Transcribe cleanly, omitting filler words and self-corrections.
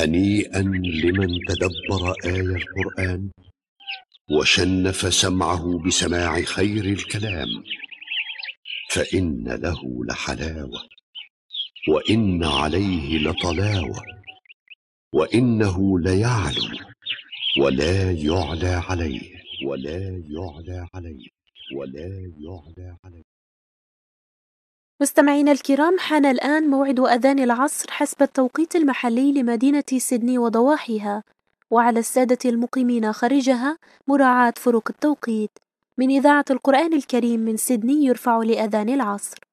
هنيئا لمن تدبر آي القرآن وشنف سمعه بسماع خير الكلام، فإن له لحلاوة وإن عليه لطلاوة، وإنه ليعلو ولا يعلى عليه ولا يعلى عليه ولا يعلى عليه. مستمعينا الكرام، حان الآن موعد أذان العصر حسب التوقيت المحلي لمدينة سيدني وضواحيها، وعلى السادة المقيمين خارجها مراعاة فروق التوقيت. من إذاعة القرآن الكريم من سيدني يرفع لأذان العصر.